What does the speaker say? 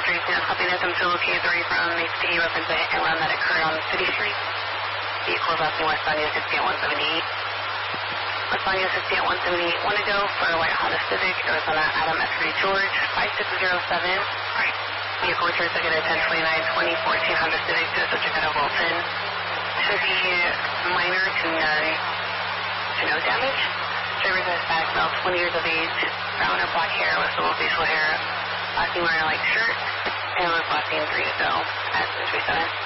Tracy, I'm helping them to locate authority from a city reference to hit and run that occurred on City Street. Vehicles asking westbound US 60 at 178. Westbound US 60 at 178. Want to go for a white Honda Civic, Arizona Adam F3 George, 5607. Alright. Vehicle return ticket at 1029 2014 Honda Civic to the subject out of Wilson. Should be minor to no damage. Driver's Hispanic male, 20 years of age, brown or black hair with little facial hair, last name wearing a light shirt, and was last name 3 at 37.